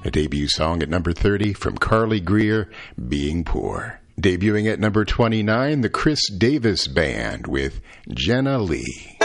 A debut song at number 30 from Carly Greer, Being Poor. Debuting at number 29, the Chris Davis Band with Jenna Lee.